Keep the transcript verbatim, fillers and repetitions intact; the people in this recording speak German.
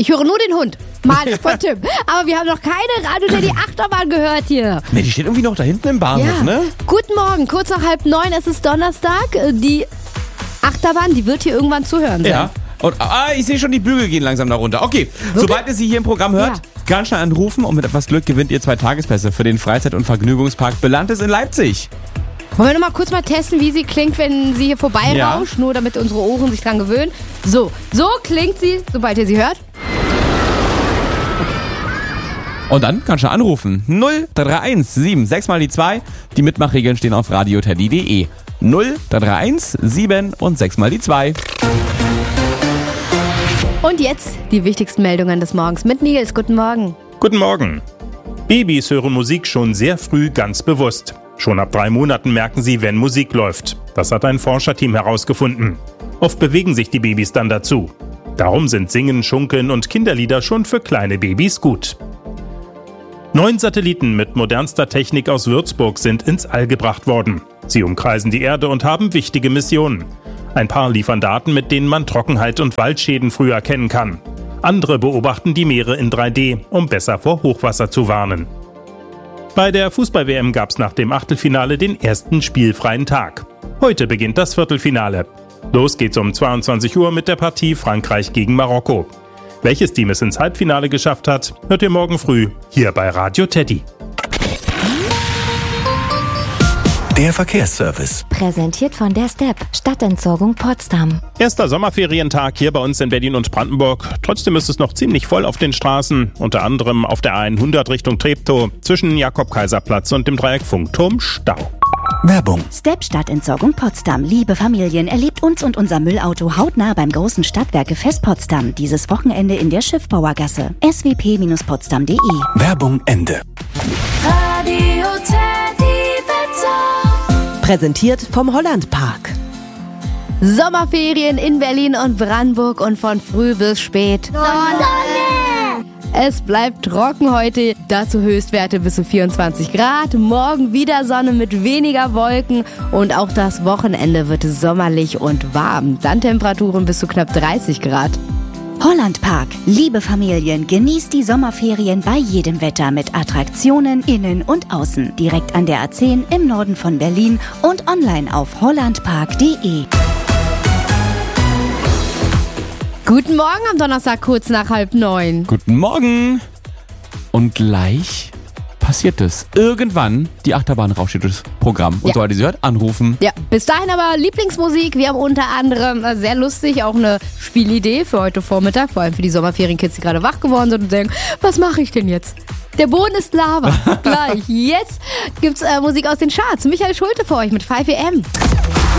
Ich höre nur den Hund. Mann, von Tim. Aber wir haben noch keine Radio Teddy Achterbahn gehört hier. Ne, die steht irgendwie noch da hinten im Bahnhof, Ja. ne? Guten Morgen, kurz nach halb neun, es ist Donnerstag. Die Achterbahn, die wird hier irgendwann zu hören sein. Ja. Und, ah, ich sehe schon, die Bügel gehen langsam da runter. Okay, sobald ihr sie hier im Programm hört, Ja. ganz schnell anrufen und mit etwas Glück gewinnt ihr zwei Tagespässe für den Freizeit- und Vergnügungspark Belantes in Leipzig. Wollen wir noch mal kurz mal testen, wie sie klingt, wenn sie hier vorbeirauscht, Ja. nur damit unsere Ohren sich dran gewöhnen. So, so klingt sie, sobald ihr sie hört. Und dann kannst du anrufen. null drei drei eins sieben sechs mal die zwei. Die Mitmachregeln stehen auf radioteddy punkt de. null drei drei eins sieben und sechs mal die zwei. Und jetzt die wichtigsten Meldungen des Morgens mit Nils. Guten Morgen. Guten Morgen. Babys hören Musik schon sehr früh ganz bewusst. Schon ab drei Monaten merken sie, wenn Musik läuft. Das hat ein Forscherteam herausgefunden. Oft bewegen sich die Babys dann dazu. Darum sind Singen, Schunkeln und Kinderlieder schon für kleine Babys gut. Neun Satelliten mit modernster Technik aus Würzburg sind ins All gebracht worden. Sie umkreisen die Erde und haben wichtige Missionen. Ein paar liefern Daten, mit denen man Trockenheit und Waldschäden früh erkennen kann. Andere beobachten die Meere in drei D, um besser vor Hochwasser zu warnen. Bei der Fußball-W M gab es nach dem Achtelfinale den ersten spielfreien Tag. Heute beginnt das Viertelfinale. Los geht's um zweiundzwanzig Uhr mit der Partie Frankreich gegen Marokko. Welches Team es ins Halbfinale geschafft hat, hört ihr morgen früh hier bei Radio Teddy. Der Verkehrsservice. Präsentiert von der Step, Stadtentsorgung Potsdam. Erster Sommerferientag hier bei uns in Berlin und Brandenburg. Trotzdem ist es noch ziemlich voll auf den Straßen. Unter anderem auf der A hundert Richtung Treptow. Zwischen Jakob-Kaiser-Platz und dem Dreieck Funkturm Stau. Werbung. Step Stadtentsorgung Potsdam. Liebe Familien, erlebt uns und unser Müllauto hautnah beim großen Stadtwerke-Fest Potsdam. Dieses Wochenende in der Schiffbauergasse. s w p Bindestrich potsdam punkt de. Werbung Ende. Radio Teddy Wetter. Präsentiert vom Holland Park. Sommerferien in Berlin und Brandenburg und von früh bis spät. Sonne! Es bleibt trocken heute, dazu Höchstwerte bis zu vierundzwanzig Grad. Morgen wieder Sonne mit weniger Wolken und auch das Wochenende wird sommerlich und warm. Dann Temperaturen bis zu knapp dreißig Grad. Holland Park. Liebe Familien, genießt die Sommerferien bei jedem Wetter mit Attraktionen innen und außen. Direkt an der A zehn im Norden von Berlin und online auf hollandpark punkt de. Guten Morgen am Donnerstag kurz nach halb neun. Guten Morgen. Und gleich passiert es. Irgendwann, die Achterbahn rauscht das Programm. Und Ja. sobald ihr sie hört, anrufen. Ja, bis dahin aber Lieblingsmusik. Wir haben unter anderem äh, sehr lustig auch eine Spielidee für heute Vormittag. Vor allem für die Sommerferienkids, die gerade wach geworden sind und denken, was mache ich denn jetzt? Der Boden ist Lava. Gleich. Jetzt gibt's äh, Musik aus den Charts. Michael Schulte für euch mit fünf A M.